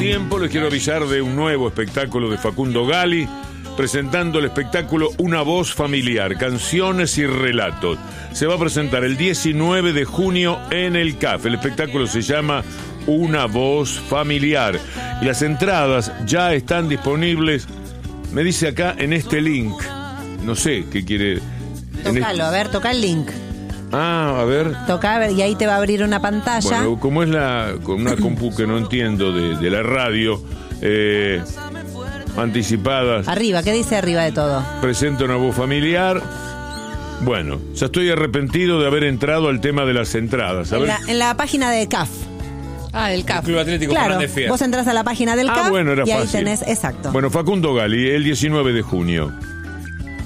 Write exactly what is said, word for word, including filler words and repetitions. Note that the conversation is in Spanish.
tiempo les quiero avisar de un nuevo espectáculo de Facundo Gali, presentando el espectáculo Una Voz Familiar, canciones y relatos. Se va a presentar el diecinueve de junio en el C A F. El espectáculo se llama Una Voz Familiar. Y las entradas ya están disponibles, me dice acá, en este link. No sé qué quiere... Tócalo, este... a ver, toca el link. Ah, a ver. Toca a ver, y ahí te va a abrir una pantalla. Bueno, como es la con una compu que no entiendo de, de la radio... Eh, anticipadas. Arriba, ¿qué dice arriba de todo? Presento Una Voz Familiar. Bueno, ya estoy arrepentido de haber entrado al tema de las entradas. A en, ver. La, en la página de C A F. Ah, del C A F. Club Atlético Claro, Fernández Fierro. vos entras a la página del Ah, C A F bueno, era y ahí fácil. tenés, exacto. Bueno, Facundo Gali, el diecinueve de junio.